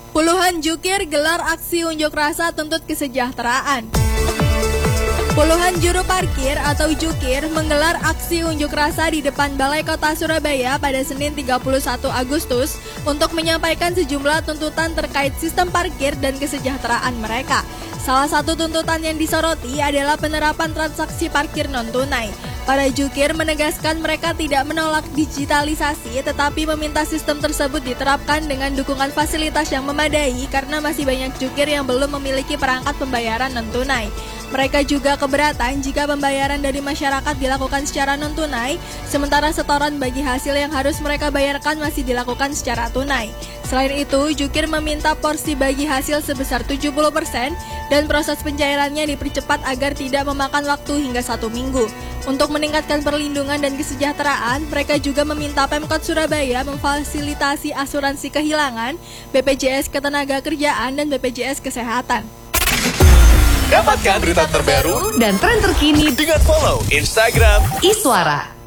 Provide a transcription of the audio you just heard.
Puluhan jukir gelar aksi unjuk rasa tuntut kesejahteraan. Puluhan juru parkir atau jukir menggelar aksi unjuk rasa di depan Balai Kota Surabaya pada Senin 31 Agustus untuk menyampaikan sejumlah tuntutan terkait sistem parkir dan kesejahteraan mereka. Salah satu tuntutan yang disoroti adalah penerapan transaksi parkir non-tunai. Para jukir menegaskan mereka tidak menolak digitalisasi tetapi meminta sistem tersebut diterapkan dengan dukungan fasilitas yang memadai karena masih banyak jukir yang belum memiliki perangkat pembayaran non-tunai. Mereka juga keberatan jika pembayaran dari masyarakat dilakukan secara non-tunai, sementara setoran bagi hasil yang harus mereka bayarkan masih dilakukan secara tunai. Selain itu, jukir meminta porsi bagi hasil sebesar 70% dan proses pencairannya dipercepat agar tidak memakan waktu hingga 1 minggu. Untuk meningkatkan perlindungan dan kesejahteraan, mereka juga meminta Pemkot Surabaya memfasilitasi asuransi kehilangan, BPJS Ketenagakerjaan, dan BPJS Kesehatan. Dapatkan berita terbaru dan tren terkini dengan follow Instagram Iswara.